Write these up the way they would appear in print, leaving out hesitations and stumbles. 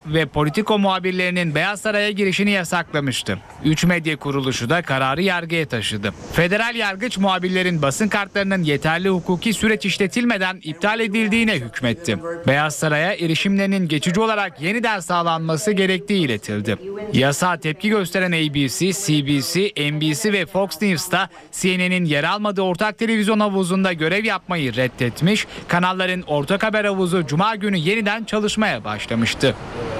ve Politico muhabirlerinin Beyaz Saray'a girişini yasaklamıştı. 3 medya kuruluşu da kararı yargıya taşıdı. Federal yargıç muhabirlerin basın kartlarının yeterli hukuki süreç işletilmeden iptal edildiğine hükmetti. Beyaz Saray'a erişimlerinin geçici olarak yeniden sağlanması gerektiği iletildi. Yasağa tepki gösteren ABC, CBC, NBC ve Fox News da CNN'in yer almadığı ortak televizyon havuzunda görev yapmayı reddetmiş, kanalların ortak haber havuzu Cuma günü yeniden çalışmaya başlamıştı.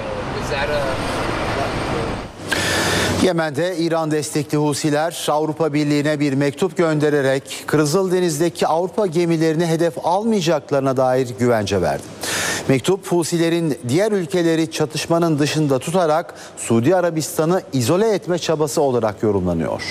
Yemen'de İran destekli Husiler Avrupa Birliği'ne bir mektup göndererek Kızıldeniz'deki Avrupa gemilerini hedef almayacaklarına dair güvence verdi. Mektup Husilerin diğer ülkeleri çatışmanın dışında tutarak Suudi Arabistan'ı izole etme çabası olarak yorumlanıyor.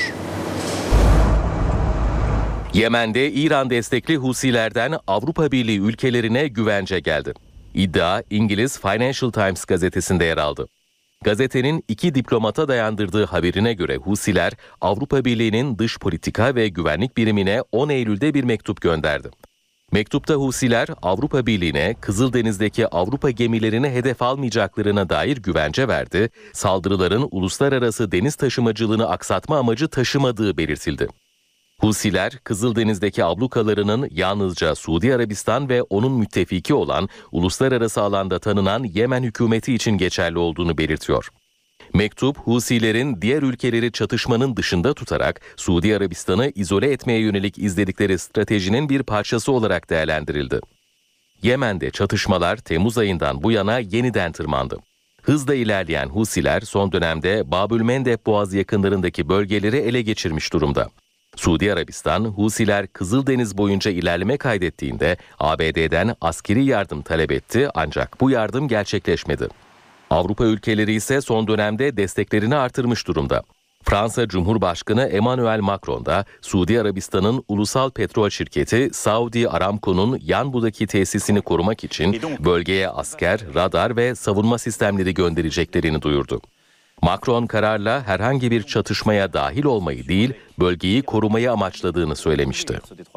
Yemen'de İran destekli Husilerden Avrupa Birliği ülkelerine güvence geldi. İddia İngiliz Financial Times gazetesinde yer aldı. Gazetenin 2 diplomata dayandırdığı haberine göre Husiler Avrupa Birliği'nin dış politika ve güvenlik birimine 10 Eylül'de bir mektup gönderdi. Mektupta Husiler Avrupa Birliği'ne Kızıldeniz'deki Avrupa gemilerini hedef almayacaklarına dair güvence verdi, saldırıların uluslararası deniz taşımacılığını aksatma amacı taşımadığı belirtildi. Husiler, Kızıldeniz'deki ablukalarının yalnızca Suudi Arabistan ve onun müttefiki olan uluslararası alanda tanınan Yemen hükümeti için geçerli olduğunu belirtiyor. Mektup, Husilerin diğer ülkeleri çatışmanın dışında tutarak Suudi Arabistan'ı izole etmeye yönelik izledikleri stratejinin bir parçası olarak değerlendirildi. Yemen'de çatışmalar Temmuz ayından bu yana yeniden tırmandı. Hızla ilerleyen Husiler son dönemde Babülmendeb Boğazı yakınlarındaki bölgeleri ele geçirmiş durumda. Suudi Arabistan, Husiler Kızıldeniz boyunca ilerleme kaydettiğinde ABD'den askeri yardım talep etti ancak bu yardım gerçekleşmedi. Avrupa ülkeleri ise son dönemde desteklerini artırmış durumda. Fransa Cumhurbaşkanı Emmanuel Macron da Suudi Arabistan'ın ulusal petrol şirketi Saudi Aramco'nun Yanbu'daki tesisini korumak için bölgeye asker, radar ve savunma sistemleri göndereceklerini duyurdu. Macron kararla herhangi bir çatışmaya dahil olmayı değil, bölgeyi korumayı amaçladığını söylemişti.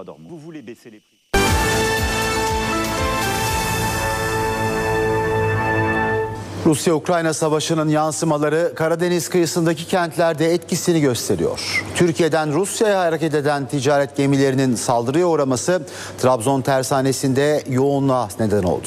Rusya-Ukrayna savaşının yansımaları Karadeniz kıyısındaki kentlerde etkisini gösteriyor. Türkiye'den Rusya'ya hareket eden ticaret gemilerinin saldırıya uğraması Trabzon tersanesinde yoğunluğa neden oldu.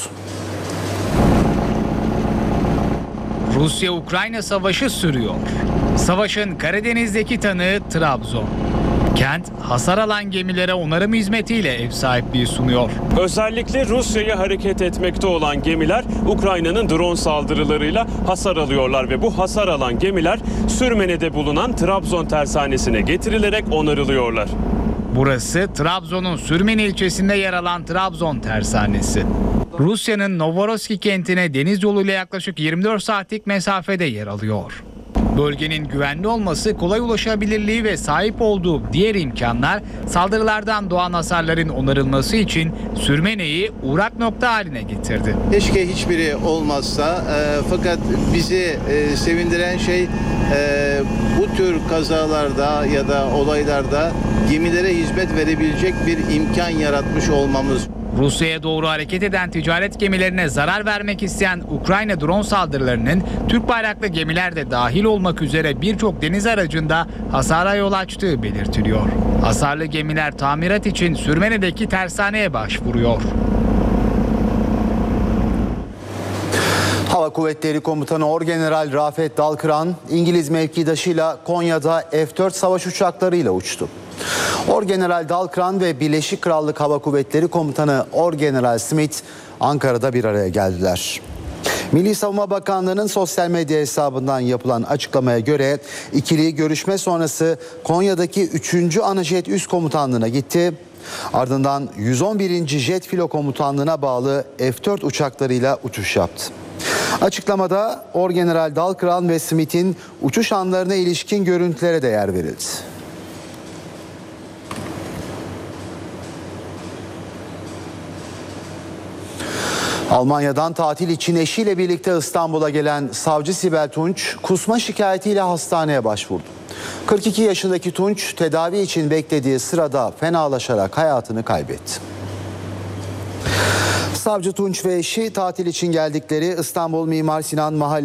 Rusya-Ukrayna savaşı sürüyor. Savaşın Karadeniz'deki tanığı Trabzon. Kent hasar alan gemilere onarım hizmetiyle ev sahipliği sunuyor. Özellikle Rusya'ya hareket etmekte olan gemiler Ukrayna'nın drone saldırılarıyla hasar alıyorlar ve bu hasar alan gemiler Sürmene'de bulunan Trabzon tersanesine getirilerek onarılıyorlar. Burası Trabzon'un Sürmene ilçesinde yer alan Trabzon tersanesi. Rusya'nın Novorossiysk kentine deniz yoluyla yaklaşık 24 saatlik mesafede yer alıyor. Bölgenin güvenli olması, kolay ulaşabilirliği ve sahip olduğu diğer imkanlar saldırılardan doğan hasarların onarılması için Sürmene'yi uğrak nokta haline getirdi. Keşke hiçbiri olmazsa fakat bizi sevindiren şey bu tür kazalarda ya da olaylarda gemilere hizmet verebilecek bir imkan yaratmış olmamız. Rusya'ya doğru hareket eden ticaret gemilerine zarar vermek isteyen Ukrayna drone saldırılarının Türk bayraklı gemiler de dahil olmak üzere birçok deniz aracında hasara yol açtığı belirtiliyor. Hasarlı gemiler tamirat için Sürmene'deki tersaneye başvuruyor. Hava Kuvvetleri Komutanı Orgeneral Rafet Dalkıran, İngiliz mevkidaşıyla Konya'da F-4 savaş uçaklarıyla uçtu. Orgeneral Dalkıran ve Birleşik Krallık Hava Kuvvetleri Komutanı Orgeneral Smith Ankara'da bir araya geldiler. Milli Savunma Bakanlığı'nın sosyal medya hesabından yapılan açıklamaya göre ikili görüşme sonrası Konya'daki 3. Anajet Üst Komutanlığı'na gitti. Ardından 111. Jet Filo Komutanlığı'na bağlı F-4 uçaklarıyla uçuş yaptı. Açıklamada Orgeneral Dalkıran ve Smith'in uçuş anlarına ilişkin görüntülere de yer verildi. Almanya'dan tatil için eşiyle birlikte İstanbul'a gelen savcı Sibel Tunç kusma şikayetiyle hastaneye başvurdu. 42 yaşındaki Tunç tedavi için beklediği sırada fenalaşarak hayatını kaybetti. Savcı Tunç ve eşi tatil için geldikleri İstanbul Mimar Sinan Mahalle